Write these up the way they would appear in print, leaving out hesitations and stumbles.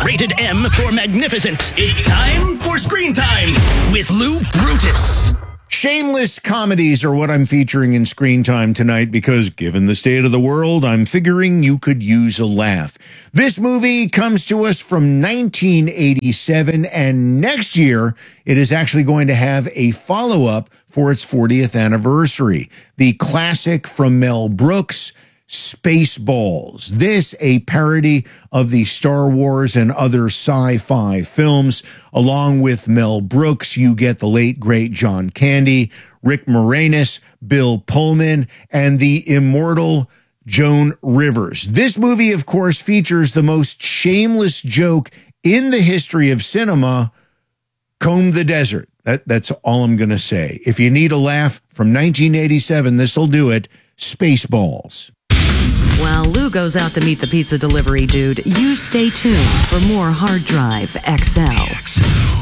Rated M for magnificent. It's time for Screen Time with Lou Brutus. Shameless comedies are what I'm featuring in Screen Time tonight because, given the state of the world, I'm figuring you could use a laugh. This movie comes to us from 1987, and next year it is actually going to have a follow-up for its 40th anniversary. The classic from Mel Brooks, Spaceballs. This, a parody of the Star Wars and other sci-fi films. Along with Mel Brooks, you get the late, great John Candy, Rick Moranis, Bill Pullman, and the immortal Joan Rivers. This movie, of course, features the most shameless joke in the history of cinema, Comb the Desert. That's all I'm going to say. If you need a laugh from 1987, this'll do it. Spaceballs. While Lou goes out to meet the pizza delivery dude, you stay tuned for more Hard Drive XL.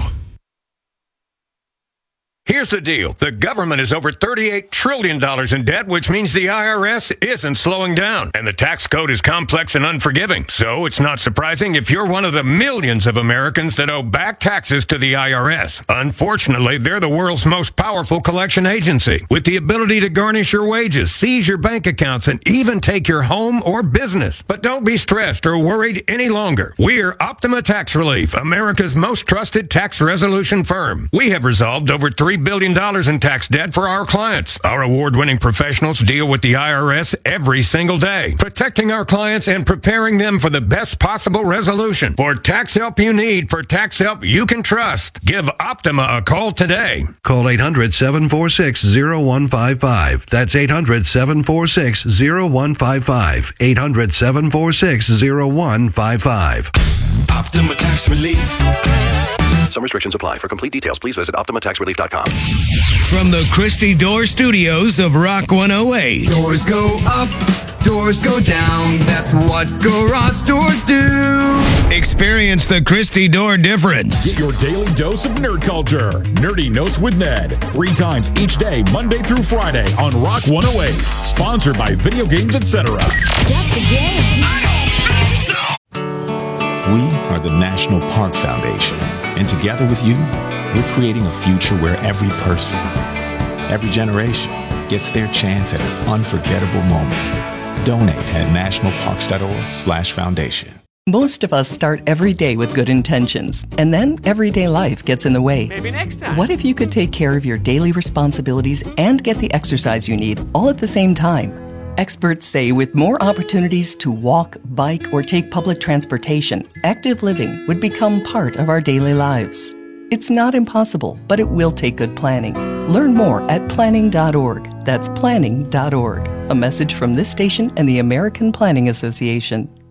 Here's the deal. The government is over $38 trillion in debt, which means the IRS isn't slowing down. And the tax code is complex and unforgiving. So it's not surprising if you're one of the millions of Americans that owe back taxes to the IRS. Unfortunately, they're the world's most powerful collection agency, with the ability to garnish your wages, seize your bank accounts, and even take your home or business. But don't be stressed or worried any longer. We're Optima Tax Relief, America's most trusted tax resolution firm. We have resolved over $3 billion in tax debt for our clients. Our award-winning professionals deal with the IRS every single day, protecting our clients and preparing them for the best possible resolution. For tax help you need, for tax help you can trust, give Optima a call today. Call 800-746-0155. That's 800-746-0155. 800-746-0155. Optima Tax Relief. Some restrictions apply. For complete details, please visit OptimaTaxRelief.com. From the Christy Door Studios of Rock 108. Doors go up, doors go down. That's what garage doors do. Experience the Christy Door difference. Get your daily dose of nerd culture. Nerdy Notes with Ned. 3 times each day, Monday through Friday on Rock 108. Sponsored by Video Games, etc. Just a game. I don't think so. We are the National Park Foundation. And together with you, we're creating a future where every person, every generation gets their chance at an unforgettable moment. Donate at nationalparks.org/foundation. Most of us start every day with good intentions, and then everyday life gets in the way. Maybe next time. What if you could take care of your daily responsibilities and get the exercise you need all at the same time? Experts say with more opportunities to walk, bike, or take public transportation, active living would become part of our daily lives. It's not impossible, but it will take good planning. Learn more at planning.org. That's planning.org. A message from this station and the American Planning Association.